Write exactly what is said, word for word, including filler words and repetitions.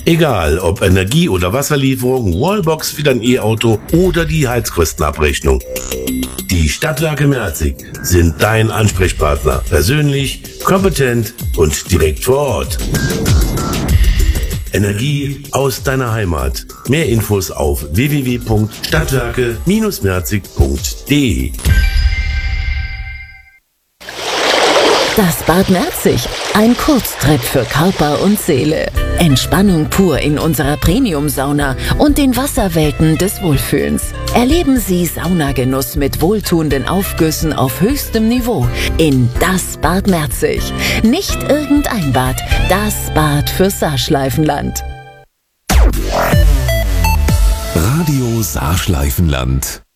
Egal, ob Energie- oder Wasserlieferung, Wallbox für dein E-Auto oder die Heizkostenabrechnung. Die Stadtwerke Merzig sind dein Ansprechpartner. Persönlich, kompetent und direkt vor Ort. Energie aus deiner Heimat. Mehr Infos auf w w w punkt stadtwerke merzig punkt de. Das Bad Merzig, ein Kurztrip für Körper und Seele. Entspannung pur in unserer Premium-Sauna und den Wasserwelten des Wohlfühlens. Erleben Sie Saunagenuss mit wohltuenden Aufgüssen auf höchstem Niveau in das Bad Merzig. Nicht irgendein Bad, das Bad für Saarschleifenland. Radio Saarschleifenland.